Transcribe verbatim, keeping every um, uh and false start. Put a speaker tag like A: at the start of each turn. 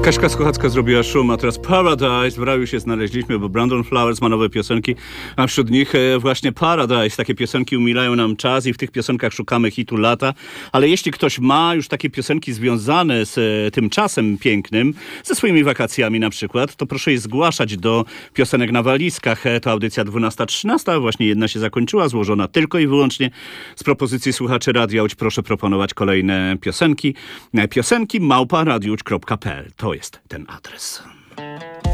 A: Kaśka Słuchacka zrobiła szum, a teraz Paradise. W raju się znaleźliśmy, bo Brandon Flowers ma nowe piosenki, a wśród nich właśnie Paradise. Takie piosenki umilają nam czas i w tych piosenkach szukamy hitu lata. Ale jeśli ktoś ma już takie piosenki związane z tym czasem pięknym, ze swoimi wakacjami na przykład, to proszę je zgłaszać do piosenek na walizkach. To audycja dwunasta trzynaście, właśnie jedna się zakończyła, złożona tylko i wyłącznie z propozycji słuchaczy Radia Łódź. Proszę proponować kolejne piosenki. Piosenki małpa radiowódź kropka p l. To jest ten adres.